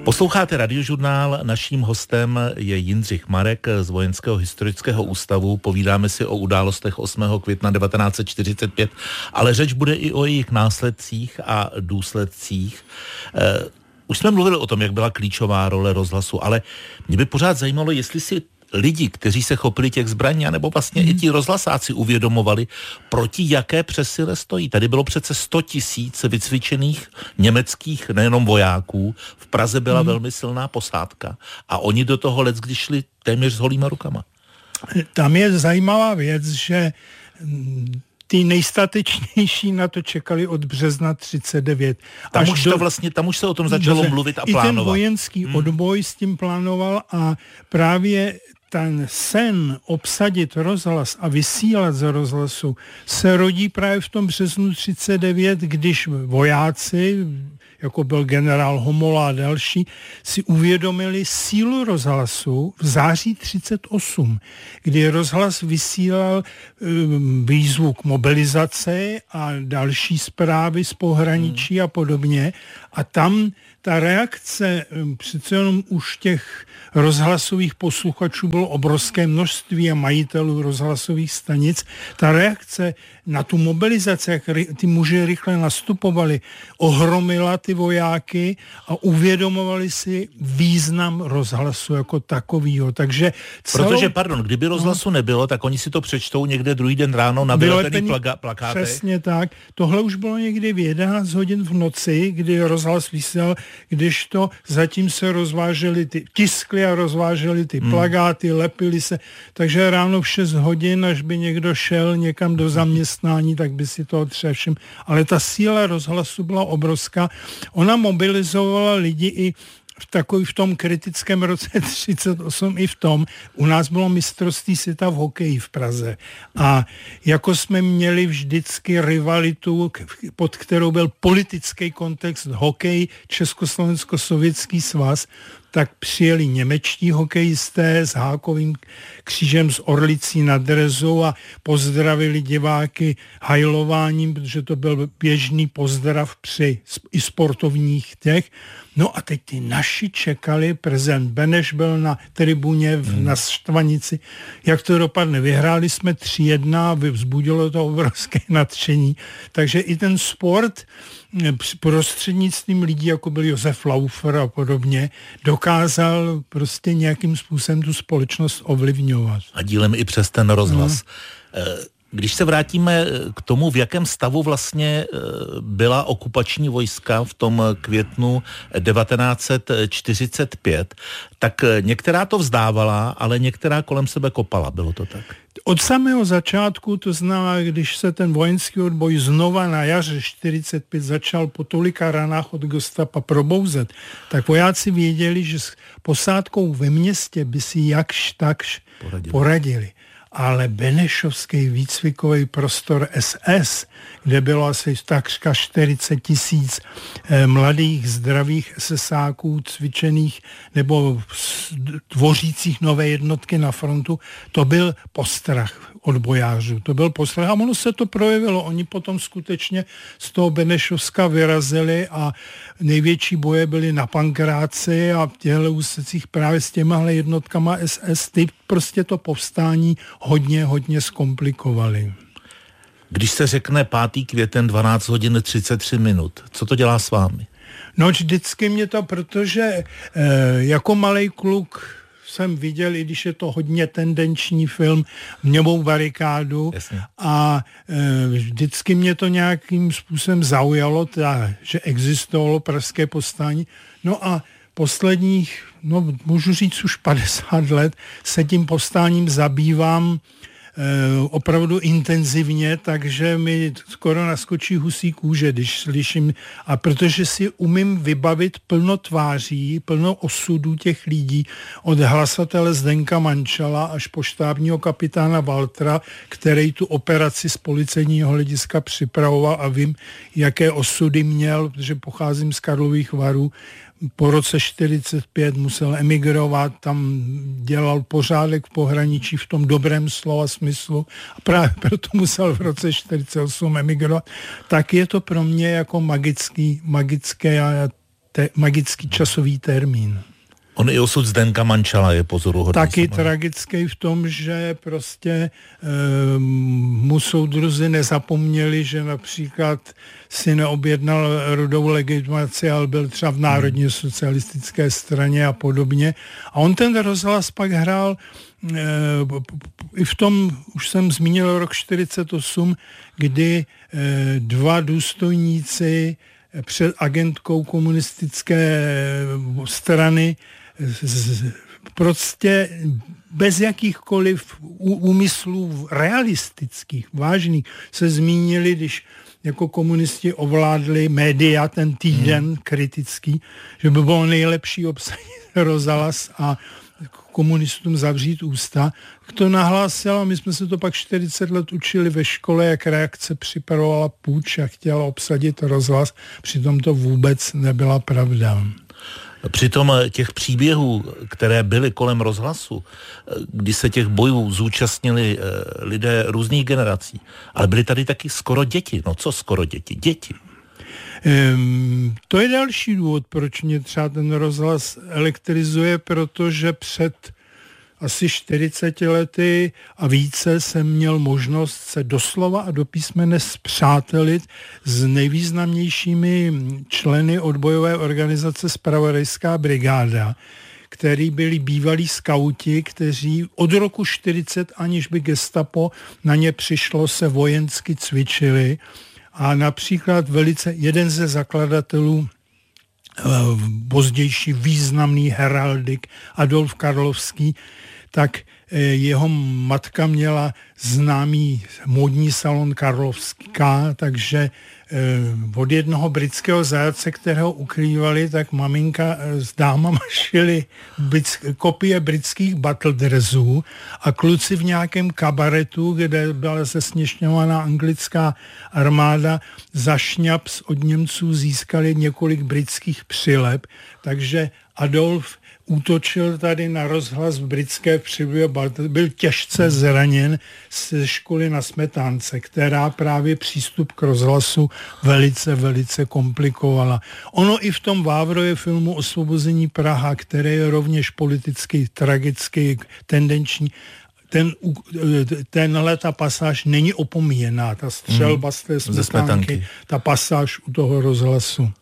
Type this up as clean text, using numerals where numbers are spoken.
Posloucháte Radiožurnál, naším hostem je Jindřich Marek z Vojenského historického ústavu. Povídáme si o událostech 8. května 1945, ale řeč bude i o jejich následcích a důsledcích. Už jsme mluvili o tom, jak byla klíčová role rozhlasu, ale mě by pořád zajímalo, jestli si lidi, kteří se chopili těch zbraní, nebo vlastně i ti rozhlasáci uvědomovali, proti jaké přesile stojí. Tady bylo přece 100 000 vycvičených německých nejenom vojáků. V Praze byla velmi silná posádka a oni do toho leckdy šli téměř s holýma rukama. Tam je zajímavá věc, že ty nejstatečnější na to čekali od března 39. Tam už se o tom začalo mluvit a plánovat. I ten vojenský odboj s tím plánoval a právě ten sen obsadit rozhlas a vysílat z rozhlasu se rodí právě v tom březnu 39, když vojáci, jako byl generál Homola a další, si uvědomili sílu rozhlasu v září 38, kdy rozhlas vysílal výzvu k mobilizaci a další zprávy z pohraničí a podobně. A tam ta reakce přece jenom už těch rozhlasových posluchačů bylo obrovské množství a majitelů rozhlasových stanic. Ta reakce na tu mobilizaci, jak ty muži rychle nastupovali, ohromila ty vojáky a uvědomovali si význam rozhlasu jako takovýho. Takže kdyby rozhlasu nebylo, tak oni si to přečtou někde druhý den ráno na vylepených plakátech. Přesně tak. Tohle už bylo někdy v 11 hodin v noci, kdy rozhlas vysílal, když to zatím se rozváželi tiskli a rozváželi ty plakáty, lepili se. Takže ráno v 6 hodin, až by někdo šel někam do zaměstnání, tak by si toho třeba všim. Ale ta síla rozhlasu byla obrovská. Ona mobilizovala lidi i v tom kritickém roce 38 i v tom. U nás bylo mistrovství světa v hokeji v Praze. A jako jsme měli vždycky rivalitu, pod kterou byl politický kontext hokej, Československo-sovětský svaz, tak přijeli němečtí hokejisté s hákovým křížem z Orlicí nad Rezou a pozdravili diváky hajlováním, protože to byl běžný pozdrav při i sportovních těch. No a teď ty naši čekali, prezident Beneš byl na tribuně na Štvanici. Jak to dopadne? Vyhráli jsme 3-1, vzbudilo to obrovské nadšení. Takže i ten sport prostřednictvím lidí, jako byl Josef Laufer a podobně, dokázal prostě nějakým způsobem tu společnost ovlivňovat. A dílem i přes ten rozhlas. Když se vrátíme k tomu, v jakém stavu vlastně byla okupační vojska v tom květnu 1945, tak některá to vzdávala, ale některá kolem sebe kopala. Bylo to tak? Od samého začátku, to znamená, když se ten vojenský odboj znova na jaře 45 začal po tolika ranách od gestapa probouzet, tak vojáci věděli, že s posádkou ve městě by si jakž takž poradili. Ale benešovský výcvikový prostor SS, kde bylo asi takřka 40 000 mladých, zdravých SSáků, cvičených nebo tvořících nové jednotky na frontu, to byl postrach odbojářů. To byl postrach a ono se to projevilo. Oni potom skutečně z toho Benešovska vyrazili a největší boje byly na Pankráci a v těchto úsecích právě s těmahle jednotkama SS, ty prostě to povstání hodně zkomplikovali. Když se řekne 5. květen 12 hodin 33 minut, co to dělá s vámi? No vždycky mě to, protože jako malej kluk jsem viděl, i když je to hodně tendenční film, Mňovou barikádu. Jasně. A vždycky mě to nějakým způsobem zaujalo, že existovalo pražské povstání. No a posledních, můžu říct už 50 let, se tím povstáním zabývám opravdu intenzivně, takže mi skoro naskočí husí kůže, když slyším, a protože si umím vybavit plno tváří, plno osudů těch lidí, od hlasatele Zdenka Mančala až po štábního kapitána Waltera, který tu operaci z policejního hlediska připravoval a vím, jaké osudy měl, protože pocházím z Karlových Varů. Po roce 45 musel emigrovat, tam dělal pořádek v pohraničí v tom dobrém slova smyslu a právě proto musel v roce 48 emigrovat. Tak je to pro mě jako magické a magický časový termín. On i osud Zdenka Mančala je pozoruhodný. Taky tragický v tom, že prostě mu soudruzi nezapomněli, že například si neobjednal rudou legitimaci, ale byl třeba v Národně socialistické straně a podobně. A on ten rozhlas pak hrál i v tom, už jsem zmínil rok 1948, kdy dva důstojníci před agentkou komunistické strany prostě bez jakýchkoliv úmyslů realistických, vážných, se zmínili, když jako komunisti ovládli média ten týden kritický, že by bylo nejlepší obsadit rozhlas a komunistům zavřít ústa. To nahlásil a my jsme se to pak 40 let učili ve škole, jak reakce připravovala půjč a chtěla obsadit rozhlas, přitom to vůbec nebyla pravda. Přitom těch příběhů, které byly kolem rozhlasu, kdy se těch bojů zúčastnili lidé různých generací, ale byly tady taky skoro děti. No co skoro děti? Děti. To je další důvod, proč mě třeba ten rozhlas elektrizuje, protože před asi 40 lety a více jsem měl možnost se doslova a do písmene spřátelit s nejvýznamnějšími členy odbojové organizace Zpravodajská brigáda, který byli bývalí skauti, kteří od roku 40, aniž by gestapo na ně přišlo, se vojensky cvičili. A například jeden ze zakladatelů, pozdější významný heraldik Adolf Karlovský, tak jeho matka měla známý módní salon Karlovská, takže od jednoho britského zajatce, kterého ukrývali, tak maminka s dámama šili kopie britských battle dressů a kluci v nějakém kabaretu, kde byla zesměšňovaná anglická armáda, za šňaps od Němců získali několik britských přileb, takže Adolf útočil tady na rozhlas v britské Přibuje, byl těžce zraněn ze školy na Smetánce, která právě přístup k rozhlasu velice, velice komplikovala. Ono i v tom Vávrově filmu Osvobození Praha, který je rovněž politicky, tragicky, tendenční, ta pasáž není opomíjená, ta střelba z té Smetánky, ta pasáž u toho rozhlasu.